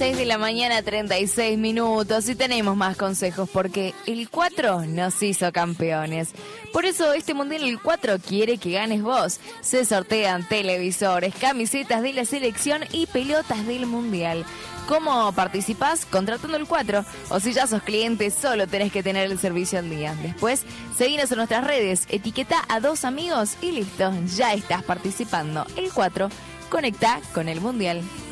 6 de la mañana, 36 minutos, y tenemos más consejos porque el 4 nos hizo campeones. Por eso este Mundial el 4 quiere que ganes vos. Se sortean televisores, camisetas de la selección y pelotas del Mundial. ¿Cómo participás? Contratando el 4. O si ya sos cliente, solo tenés que tener el servicio al día. Después, seguinos en nuestras redes, etiqueta a 2 amigos y listo, ya estás participando. El 4, conectá con el Mundial.